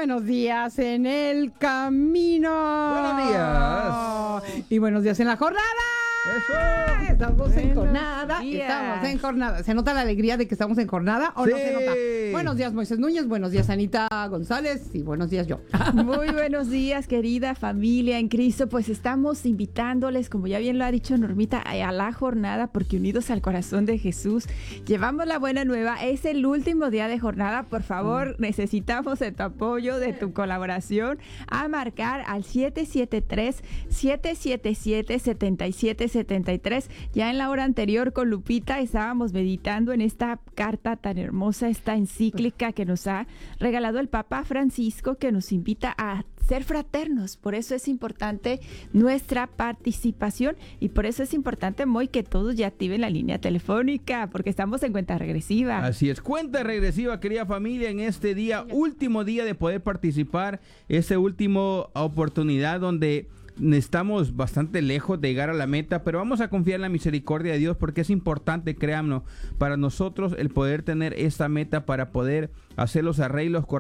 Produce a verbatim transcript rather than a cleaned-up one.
buenos días en el camino. Buenos días. Y buenos días en la jornada. Eso. Estamos Buenos en jornada. días. Estamos en jornada. ¿Se nota la alegría de que estamos en jornada o Sí. no se nota? Buenos días, Moisés Núñez. Buenos días, Anita González. Y buenos días, yo. Muy buenos días, querida familia en Cristo. Pues estamos invitándoles, como ya bien lo ha dicho Normita, a la jornada, porque unidos al corazón de Jesús, llevamos la buena nueva. Es el último día de jornada. Por favor, mm. necesitamos de tu apoyo, de tu colaboración, a marcar al siete siete tres, siete siete siete, siete siete siete tres. Ya en la hora anterior con Lupita estábamos meditando en esta carta tan hermosa, esta encíclica que nos ha regalado el Papa Francisco, que nos invita a ser fraternos. Por eso es importante nuestra participación y por eso es importante, Moy, que todos ya activen la línea telefónica, porque estamos en cuenta regresiva. Así es, cuenta regresiva, querida familia, en este día, último día de poder participar, esta última oportunidad donde estamos bastante lejos de llegar a la meta, pero vamos a confiar en la misericordia de Dios, porque es importante, créanlo, para nosotros el poder tener esta meta para poder hacer los arreglos correctos